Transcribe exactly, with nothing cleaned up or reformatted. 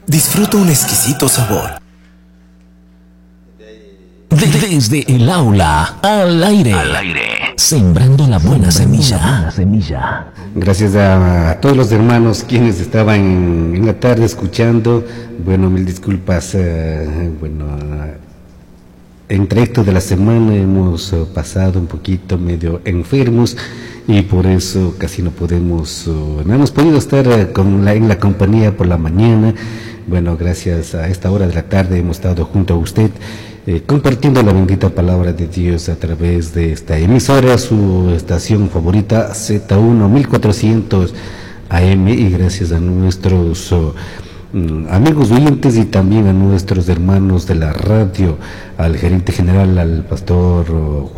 Disfruta un exquisito sabor. Desde el aula al aire, al aire, sembrando la buena semilla. La buena semilla. Gracias a, a todos los hermanos quienes estaban en, en la tarde escuchando. Bueno, mil disculpas. Eh, bueno, en trayecto de la semana hemos uh, pasado un poquito medio enfermos y por eso casi no podemos, uh, no hemos podido estar uh, con la, en la compañía por la mañana. Bueno, gracias a esta hora de la tarde hemos estado junto a usted eh, compartiendo la bendita palabra de Dios a través de esta emisora, su estación favorita Z uno mil cuatrocientos A M, y gracias a nuestros uh, amigos oyentes y también a nuestros hermanos de la radio, al gerente general, al pastor uh, Juan